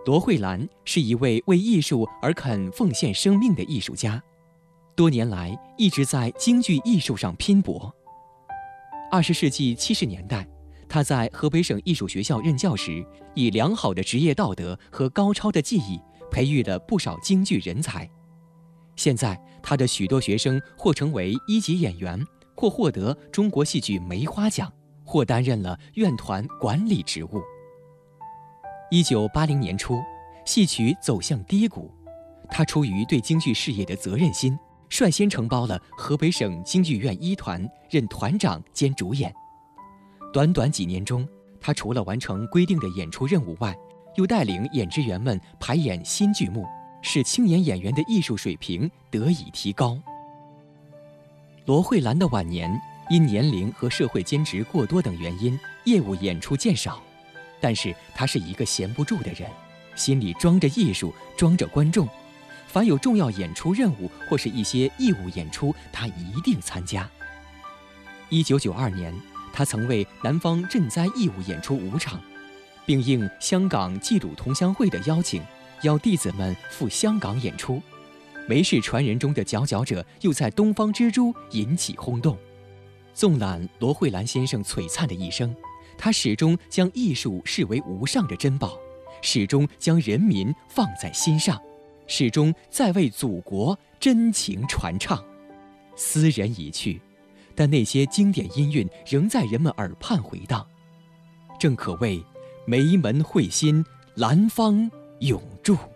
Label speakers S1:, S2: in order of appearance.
S1: 罗慧兰是一位为艺术而肯奉献生命的艺术家，多年来一直在京剧艺术上拼搏。20世纪70年代，他在河北省艺术学校任教时，以良好的职业道德和高超的技艺，培育了不少京剧人才。现在，他的许多学生或成为1级演员，或获得中国戏剧梅花奖，或担任了院团管理职务。1980年初，戏曲走向低谷，他出于对京剧事业的责任心，率先承包了河北省京剧院1团，任团长兼主演。短短几年中，他除了完成规定的演出任务外，又带领演职员们排演新剧目，使青年演员的艺术水平得以提高。罗慧兰的晚年因年龄和社会兼职过多等原因，业务演出渐少，但是他是一个闲不住的人，心里装着艺术，装着观众，凡有重要演出任务或是一些义务演出，他一定参加。1992年，他曾为南方赈灾义务演出5场，并应香港冀鲁同乡会的邀请，邀弟子们赴香港演出。梅氏传人中的佼佼者又在东方之珠引起轰动。纵览罗慧兰先生璀璨的一生，他始终将艺术视为无上的珍宝，始终将人民放在心上，始终在为祖国真情传唱。斯人已去，但那些经典音韵仍在人们耳畔回荡，正可谓梅门会心，兰芳永驻。